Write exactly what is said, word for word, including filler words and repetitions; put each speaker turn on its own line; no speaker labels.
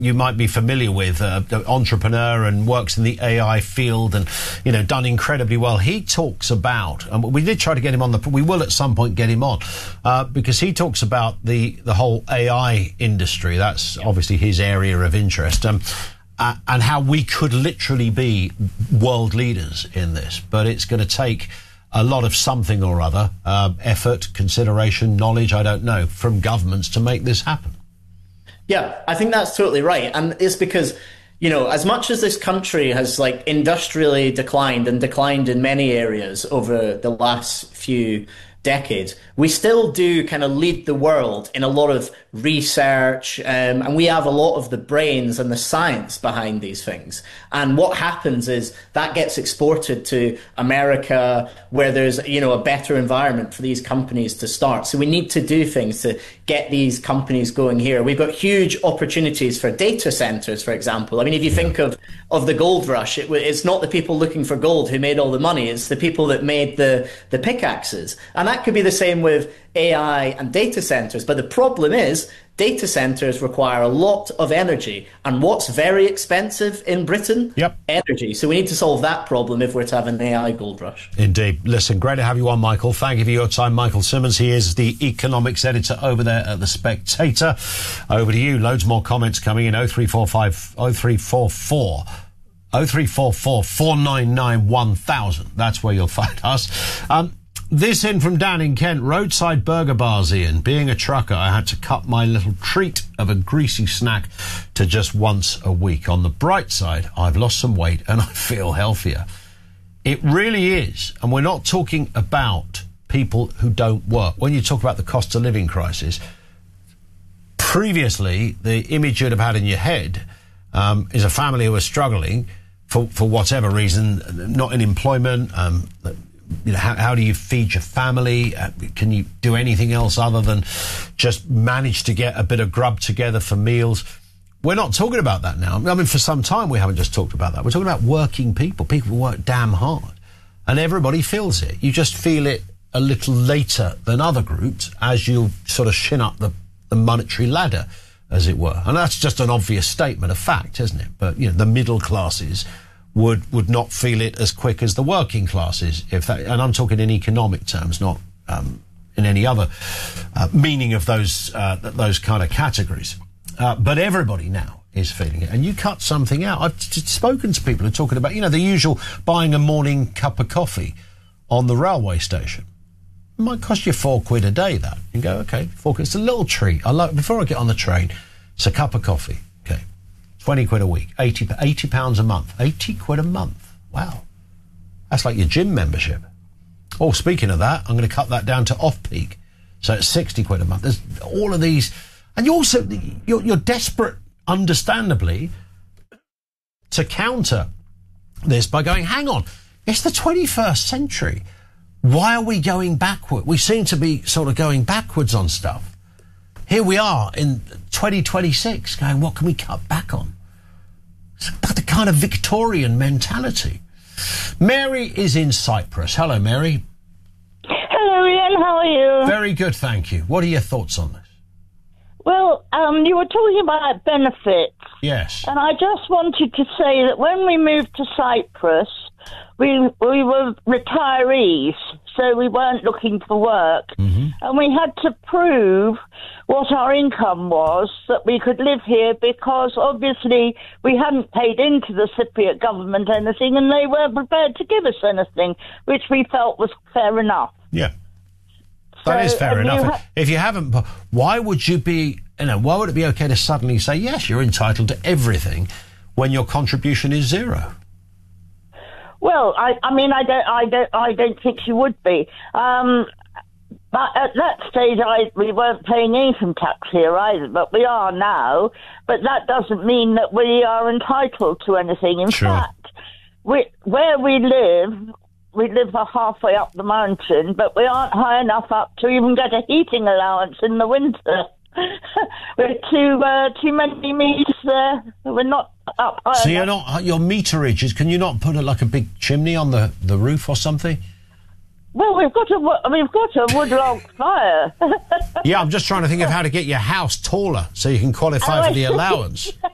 you might be familiar with, uh, an entrepreneur and works in the A I field and, you know, done incredibly well. He talks about, and we did try to get him on the, we will at some point get him on, uh, because he talks about the, the whole A I industry. That's obviously his area of interest. Um, uh, and how we could literally be world leaders in this. But it's going to take a lot of something or other, uh, effort, consideration, knowledge, I don't know, from governments to make this happen.
Yeah, I think that's totally right. And it's because, you know, as much as this country has like industrially declined and declined in many areas over the last few decades, we still do kind of lead the world in a lot of research, um, and we have a lot of the brains and the science behind these things. And what happens is that gets exported to America, where there's, you know, a better environment for these companies to start. So we need to do things to get these companies going here. We've got huge opportunities for data centers, for example. I mean, if you think of, of the gold rush, it, it's not the people looking for gold who made all the money. It's the people that made the, the pickaxes. And that could be the same with A I and data centers. But the problem is data centers require a lot of energy. And what's very expensive in Britain?
Yep.
Energy. So we need to solve that problem if we're to have an A I gold rush.
Indeed. Listen, great to have you on, Michael. Thank you for your time. Michael Simmons, he is the economics editor over there at The Spectator. Over to you. Loads more comments coming in. oh three four five, oh three four four oh three four four, four nine nine, one thousand. That's where you'll find us. Um, This in from Dan in Kent. Roadside burger bars, Ian. Being a trucker, I had to cut my little treat of a greasy snack to just once a week. On the bright side, I've lost some weight and I feel healthier. It really is. And we're not talking about people who don't work. When you talk about the cost of living crisis, previously, the image you'd have had in your head um, is a family who are struggling for, for whatever reason, not in employment, um, you know, how, how do you feed your family? Uh, can you do anything else other than just manage to get a bit of grub together for meals? We're not talking about that now. I mean, for some time we haven't just talked about that. We're talking about working people, people who work damn hard. And everybody feels it. You just feel it a little later than other groups as you sort of shin up the, the monetary ladder, as it were. And that's just an obvious statement of fact, isn't it? But, you know, the middle classes would would not feel it as quick as the working classes, if that, and I'm talking in economic terms, not um, in any other uh, meaning of those uh, those kind of categories. Uh, but everybody now is feeling it, and you cut something out. I've t- spoken to people who are talking about, you know, the usual buying a morning cup of coffee on the railway station. It might cost you four quid a day. That you go, okay, four quid. It's a little treat. I like before I get on the train. It's a cup of coffee. Okay. twenty quid a week, eighty, eighty pounds a month, eighty quid a month. Wow. That's like your gym membership. Oh, speaking of that, I'm going to cut that down to off-peak. So it's sixty quid a month. There's all of these. And you also, you're, you're desperate, understandably, to counter this by going, hang on, it's the twenty-first century. Why are we going backward? We seem to be sort of going backwards on stuff. Here we are in twenty twenty-six going, what can we cut back on? It's about the kind of Victorian mentality. Mary is in Cyprus. Hello, Mary.
Hello, Ian. How are you?
Very good, thank you. What are your thoughts on this?
Well, um, you were talking about benefits.
Yes.
And I just wanted to say that when we moved to Cyprus, we we were retirees, so we weren't looking for work. Mm-hmm. And we had to prove what our income was, that we could live here, because obviously we hadn't paid into the Cypriot government anything, and they weren't prepared to give us anything, which we felt was fair enough.
Yeah. That so, is fair enough.
Ha-
if you haven't, why would you be, you know, why would it be okay to suddenly say, yes, you're entitled to everything when your contribution is zero?
Well, I, I mean, I don't, I don't, I don't think she would be. Um, but at that stage, I, we weren't paying income tax here either, but we are now. But that doesn't mean that we are entitled to anything. In
sure.
fact, we, where we live, we live halfway up the mountain, but we aren't high enough up to even get a heating allowance in the winter. We're too uh, too many meters there. We're not up high
So
enough.
you're not, your meterage is, can you not put a, like a big chimney on the, the roof or something?
Well, we've got a we've got a wood log fire.
Yeah, I'm just trying to think of how to get your house taller so you can qualify
Oh,
for the allowance.